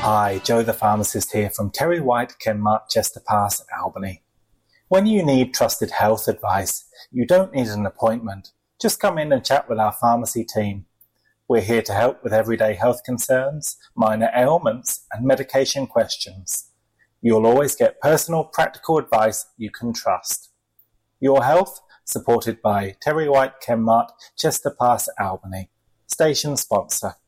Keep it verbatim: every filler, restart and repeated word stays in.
Hi, Joe the pharmacist here from Terry White Chenmark Chester Pass, Albany. When you need trusted health advice, you don't need an appointment. Just come in and chat with our pharmacy team. We're here to help with everyday health concerns, minor ailments, and medication questions. You'll always get personal, practical advice you can trust. Your health, supported by Terry White Chenmark Chester Pass, Albany. Station sponsor.